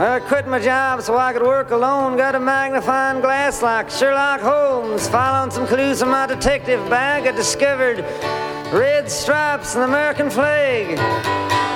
I quit my job so I could work alone. Got a magnifying glass like Sherlock Holmes. Following some clues from my detective bag, I discovered red stripes and the American flag.